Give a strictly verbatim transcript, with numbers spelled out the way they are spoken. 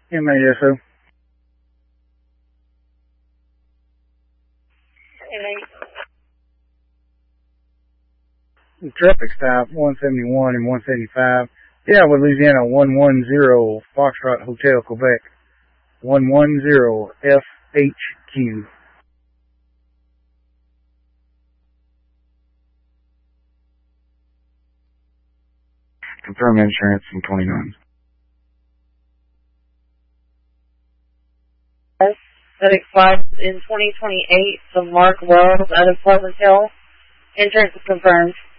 M A S O. Traffic stop one seventy-one and one seventy-five. Yeah, with Louisiana one one zero Foxtrot Hotel, Quebec. one one zero F H Q. Confirm insurance from twenty-nine. That expires in twenty twenty-eight from Mark Wells out of Pleasant Hill. Insurance is confirmed.